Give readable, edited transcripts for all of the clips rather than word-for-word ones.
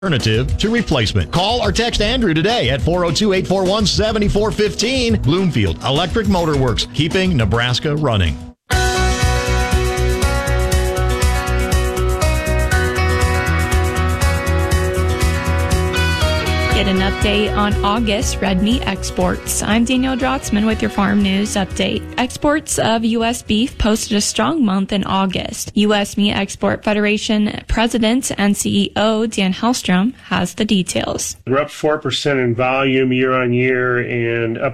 Alternative to replacement. Call or text Andrew today at 402-841-7415. Bloomfield Electric Motor Works, keeping Nebraska running. Get an update on August red meat exports. I'm Danielle Drotzman with your Farm News Update. Exports of U.S. beef posted a strong month in August. U.S. Meat Export Federation President and CEO Dan Hellstrom has the details. We're up 4% in volume year on year and up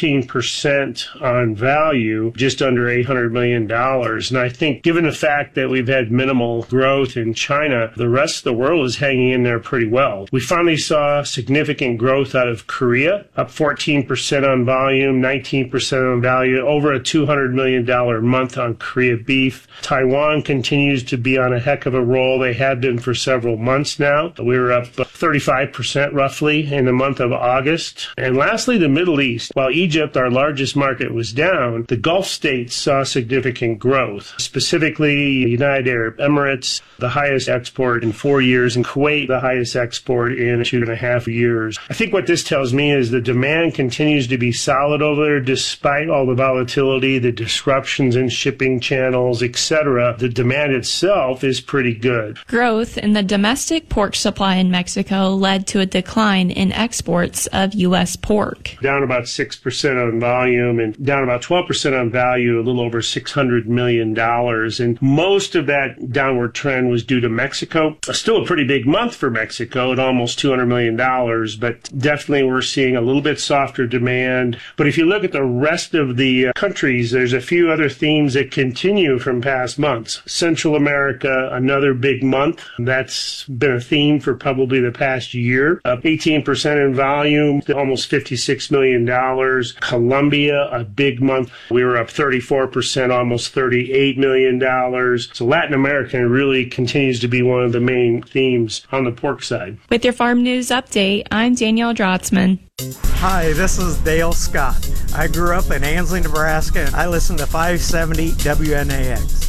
13% on value, just under $800 million. And I think given the fact that we've had minimal growth in China, the rest of the world is hanging in there pretty well. We finally saw significant growth out of Korea, up 14% on volume, 19% on value, over a $200 million month on Korea beef. Taiwan continues to be on a heck of a roll. They have been for several months now. We were up 35% roughly in the month of August. And lastly, the Middle East. While Egypt, our largest market, was down, the Gulf states saw significant growth. Specifically, the United Arab Emirates, the highest export in 4 years, and Kuwait, the highest export in 2.5 years. I think what this tells me is the demand continues to be solid over there despite all the volatility, the disruptions in shipping channels, etc. The demand itself is pretty good. Growth in the domestic pork supply in Mexico led to a decline in exports of U.S. pork. Down about 6% on volume and down about 12% on value, a little over $600 million. And most of that downward trend was due to Mexico. Still a pretty big month for Mexico at almost $200 million. But definitely we're seeing a little bit softer demand. But if you look at the rest of the countries, there's a few other themes that continue from past months. Central America, another big month. That's been a theme for probably the past year. Up 18% in volume, almost $56 million. Colombia, a big month. We were up 34%, almost $38 million. So Latin America really continues to be one of the main themes on the pork side. With your Farm News Update, I'm Danielle Drotzman. Hi, this is Dale Scott. I grew up in Ansley, Nebraska, and I listen to 570 WNAX.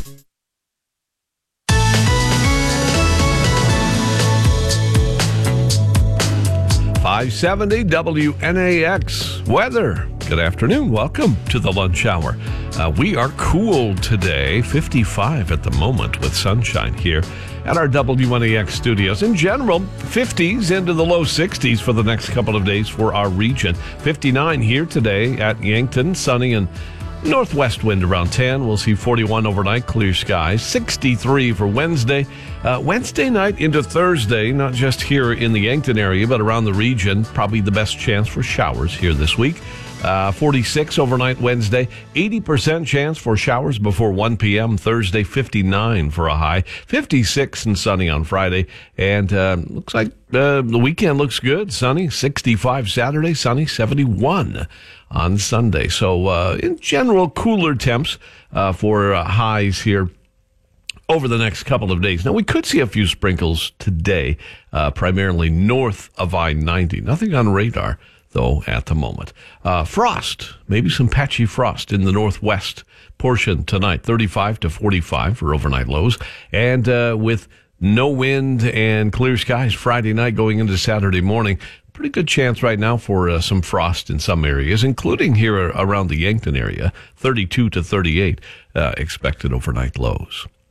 .570 WNAX weather. Good afternoon. Welcome to the lunch hour. We are cool today, 55 at the moment with sunshine here at our WNAX studios. In general, 50s into the low 60s for the next couple of days for our region. 59 here today at Yankton, sunny and northwest wind around 10. We'll see 41 overnight, clear skies. 63 for Wednesday. Wednesday night into Thursday, not just here in the Yankton area, but around the region, probably the best chance for showers here this week. 46 overnight Wednesday, 80% chance for showers before 1 p.m. Thursday, 59 for a high, 56 and sunny on Friday. And looks like the weekend looks good. Sunny, 65 Saturday, sunny, 71 on Sunday. So in general, cooler temps for highs here over the next couple of days. Now, we could see a few sprinkles today, primarily north of I-90. Nothing on radar, though, at the moment. Frost, maybe some patchy frost in the northwest portion tonight, 35 to 45 for overnight lows. And with no wind and clear skies Friday night going into Saturday morning, pretty good chance right now for some frost in some areas, including here around the Yankton area, 32 to 38 expected overnight lows.